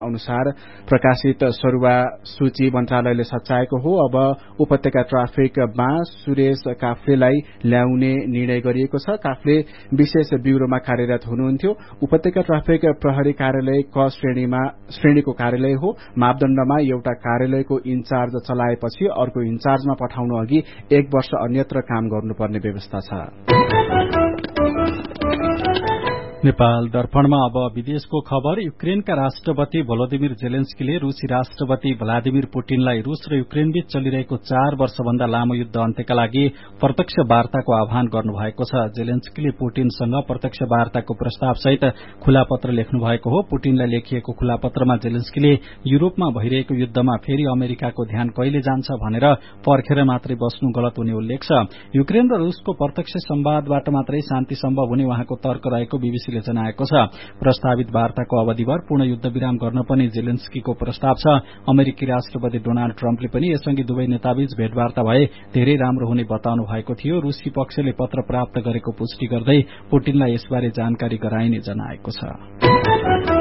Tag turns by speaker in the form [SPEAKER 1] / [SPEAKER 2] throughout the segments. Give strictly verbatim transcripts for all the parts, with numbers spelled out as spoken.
[SPEAKER 1] अनुसार प्रकाशित सरुवा सूची मन्त्रालयले सच्याएको हो। अब उपत्यका ट्राफिकमा सुरेश काफ्लेलाई ल्याउने निर्णय गरिएको छ। काफ्ले विशेष ब्यूरोमा कार्यरत हुनुहुन्थ्यो। उपत्यका ट्राफिक प्रहरी कार्यालय क श्रेणीमा श्रेणीको कार्यालय हो। मापदण्डमा एउटा कार्यालयको इन्चार्ज चलाएपछि अर्को इन्चार्जमा पठाउनु अघि एक वर्ष अन्यत्र काम गर्नुपर्ने व्यवस्था छ।
[SPEAKER 2] नेपाल दर्पणमा अब विदेशको खबर। युक्रेनका राष्ट्रपति भोलोदिमिर जेलेन्स्कीले रूसी राष्ट्रपति भ्लादिमिर पुटिनलाई रूस र युक्रेनबीच चलिरहेको चार वर्षभन्दा लामो युद्ध अन्त्यका लागि प्रत्यक्ष वार्ताको आह्वान गर्नुभएको छ। जेलेन्स्कीले पुटिनसँग प्रत्यक्ष वार्ताको प्रस्तावसहित खुला पत्र लेख्नु भएको हो। पुटिनलाई लेखिएको खुला पत्रमा जेलेन्स्कीले युरोपमा भइरहेको युद्धमा फेरि अमेरिकाको ध्यान कहिले जान्छ भनेर पर्खेर मात्रै बस्नु गलत हुने उल्लेख छ। युक्रेन र रूसको प्रत्यक्ष संवादबाट मात्रै शान्ति सम्भव हुने उहाँको तर्क रहेको बीबीसी जनाएको छ। प्रस्तावित वार्ताको अवधिभर पूर्ण युद्ध विराम गर्न पनि जेलेन्स्कीको प्रस्ताव छ। अमेरिकी राष्ट्रपति डोनाल्ड ट्रम्पले पनि यसअघि दुवै नेताबीच भेटवार्ता भए धेरै राम्रो हुने बताउनु भएको थियो। रूसी पक्षले पत्र प्राप्त गरेको पुष्टि गर्दै पुटिनलाई यसबारे जानकारी गराइने जनाएको छ।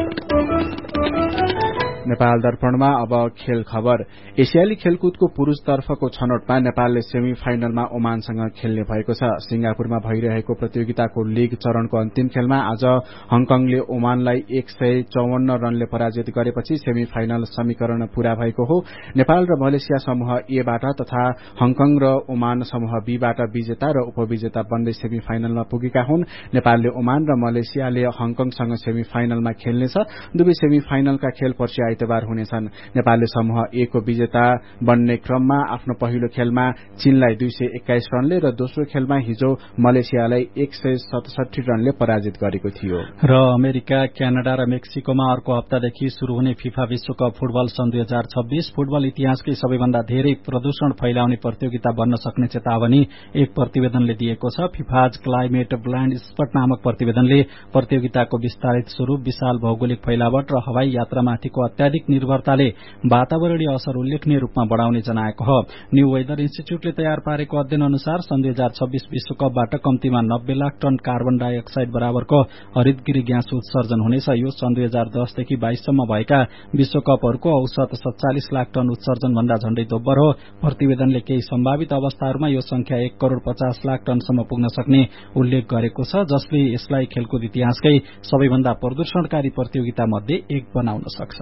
[SPEAKER 1] नेपाल दर्पणमा अब खेल खबर। एसियाली खेलकुदको पुरूषतर्फको छनौटमा नेपालले सेमी फाइनलमा ओमानसँग खेल्ने भएको छ। सिंगापुरमा भइरहेको प्रतियोगिताको लीग चरणको अन्तिम खेलमा आज हङकङले ओमानलाई एक सय चौवन्न रनले पराजित गरेपछि सेमी फाइनल समीकरण पूरा भएको हो। नेपाल र मलेसिया समूह एबाट तथा हङकङ र ओमान समूह बीबाट विजेता र उपविजेता बन्दै सेमी फाइनलमा पुगेका हुन्। नेपालले ओमान र मलेसियाले हङकङसँग सेमी फाइनलमा खेल्नेछ। दुवै सेमी फाइनलका खेल पर्सि आइतबार हुनेछन्। नेपालले समूह ए को विजेता बन्ने क्रममा आफ्नो पहिलो खेलमा चीनलाई दुई सय एक्काइस रनले र दोस्रो खेलमा हिजो मलेसियालाई एक सय सतसठी रनले पराजित गरेको थियो।
[SPEAKER 2] र अमेरिका, क्यानाडा र मेक्सिकोमा अर्को हप्तादेखि शुरू हुने फिफा विश्वकप फुटबल सन् दुई हजार छब्बीस फुटबल इतिहासकै सबैभन्दा धेरै प्रदूषण फैलाउने प्रतियोगिता बन्न सक्ने चेतावनी एक प्रतिवेदनले दिएको छ। फिफाज क्लाइमेट ब्लाइन्ड स्पट नामक प्रतिवेदनले प्रतियोगिताको विस्तारित स्वरूप, विशाल भौगोलिक फैलावट र हवाई यात्रामाथिको अत्याधिक निर्भरताले वातावरणीय असर उल्लेखनीय रूपमा बढ़ाउने जनाएको हो। न्यू वेदर इन्स्टिच्यूटले तयार पारेको अध्ययन अनुसार सन् दुई हजार छब्बीस विश्वकपबाट कम्तीमा नब्बे लाख टन कार्बन डाइअक्साइड बराबरको हरितगृह ग्यास उत्सर्जन हुनेछ। यो सन् दुई हजार दसदेखि बाइससम्म भएका विश्वकपहरूको औसत सत्तालिस लाख टन उत्सर्जन भन्दा झण्डै दोब्बर हो। प्रतिवेदनले केही सम्भावित अवस्थाहरूमा यो संख्या एक करोड़ पचास लाख टनसम्म पुग्न सक्ने उल्लेख गरेको छ, जसले यसलाई खेलकुद इतिहासकै सबैभन्दा प्रदूषणकारी प्रतियोगिता मध्ये एक बनाउन सक्छ।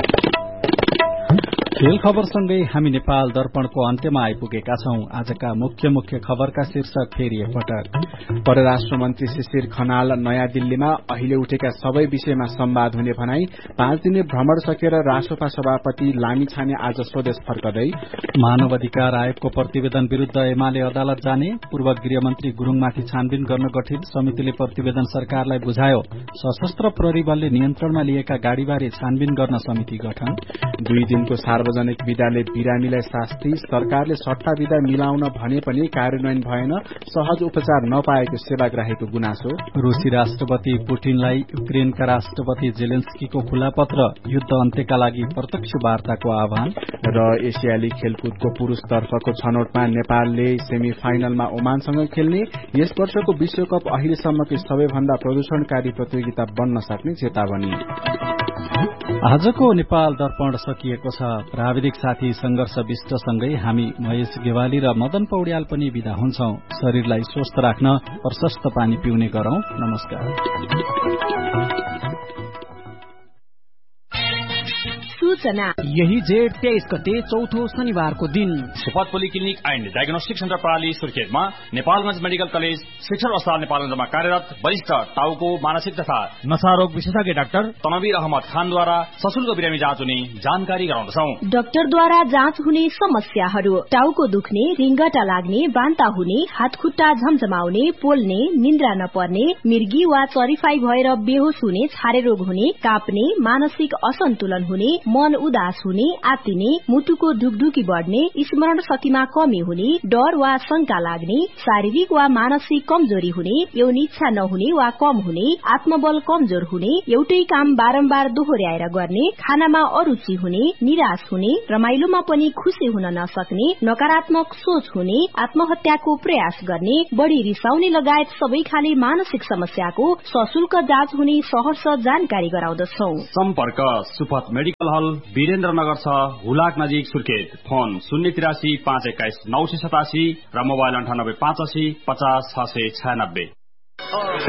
[SPEAKER 2] खेल खबरसँगै हामी नेपाल दर्पणको अन्त्यमा आइपुगेका छौं। आजका मुख्य मुख्य खबरका शीर्षक फेरि एकपटक।
[SPEAKER 1] परराष्ट्र मन्त्री शिशिर खनाल नयाँ दिल्लीमा अहिले उठेका सबै विषयमा संवाद हुने भनाई। पाँच दिने भ्रमण सकेर राष्ट्रपा सभापति लामिछाने आज स्वदेश फर्कदै।
[SPEAKER 2] मानव अधिकार आयोगको प्रतिवेदन विरूद्ध एमाले अदालत जाने। पूर्व गृहमन्त्री गुरूङमाथि छानबिन गर्न गठित समितिले प्रतिवेदन सरकारलाई बुझायो। सशस्त्र प्रहरी बलले नियन्त्रणमा लिएका गाड़ीबारे छानबिन गर्न समिति गठन।
[SPEAKER 1] दुई दिनको सार्वजनिक विदाले बिरामीलाई शास्ति। सरकारले सट्टा विदा मिलाउन भने पनि कार्यान्वयन भएन। सहज उपचार नपाएको सेवाग्राहीको गुनासो।
[SPEAKER 2] रूसी राष्ट्रपति पुटिनलाई युक्रेनका राष्ट्रपति जेलेन्स्कीको खुला पत्र, युद्ध अन्त्यका लागि प्रत्यक्ष वार्ताको आह्वान।
[SPEAKER 1] र एसियाली खेलकुदको पुरूषतर्फको छनौटमा नेपालले सेमी फाइनलमा ओमानसँग खेल्ने। यस वर्षको विश्वकप अहिलेसम्मकै सबैभन्दा प्रदूषणकारी प्रतियोगिता बन्न सक्ने चेतावनी।
[SPEAKER 2] आजको नेपाल दर्पण सकिएको छ। प्राविधिक साथी संघर्ष विष्टसँगै हामी महेश गेवाली र मदन पौड्याल पनि विदा हुन्छौं। शरीरलाई स्वस्थ राख्न प्रशस्त पानी पिउने गरौं। नमस्कार।
[SPEAKER 3] सूचना
[SPEAKER 4] यही जेठ तेइस गते चौथो शनिबारको दिन
[SPEAKER 5] सुपथ पोलिक्लिनिक एन्ड डायग्नोस्टिक सेन्टर प्रणाली सुर्खेतमा नेपालगंज मेडिकल कलेज शिक्षण अस्पताल नेपालगंजमा कार्यरत वरिष्ठ टाउको मानसिक तथा
[SPEAKER 4] नशारोग विशेषज्ञ डाक्टर
[SPEAKER 5] तनवीर अहमद खानद्वारा सशुल्क बिरामी जाँच हुने जानकारी गराउँदछौ।
[SPEAKER 3] डाक्टरद्वारा जाँच हुने समस्याहरू: टाउको दुख्ने, रिङ्गटा लाग्ने, बान्ता हुने, हातखुट्टा झमझमाउने, पोल्ने, निन्द्रा नपर्ने, मिर्गी वा चरिफाई भएर बेहोस हुने, छारे रोग हुने, काप्ने, मानसिक असन्तुलन हुने, मन उदास हुने, आत्तिने, मुटुको ढुकढुकी बढ्ने, स्मरण शक्तिमा कमी हुने, डर वा शंका लाग्ने, शारीरिक वा मानसिक कमजोरी हुने, यौन इच्छा नहुने वा कम हुने, आत्मबल कमजोर हुने, एउटै काम बारम्बार दोहोर्याएर गर्ने, खानामा अरुचि हुने, निराश हुने, रमाइलोमा पनि खुशी हुन नसक्ने, नकारात्मक सोच हुने, आत्महत्याको प्रयास गर्ने, बढ़ी रिसाउने लगायत सबै खाले मानसिक समस्याको सशुल्क जाँच हुने सहर्ष जानकारी गराउँदछौ।
[SPEAKER 5] सम्पर्क सुपथ मेडिकल हल, वीरेन्द्रनगर छ, हुलाक नजिक, सुर्खेत। फोन शून्य तिरासी पाँच एक्काइस नौ सय सतासी र मोबाइल अन्ठानब्बे पाँच असी पचास छ सय छयानब्बे।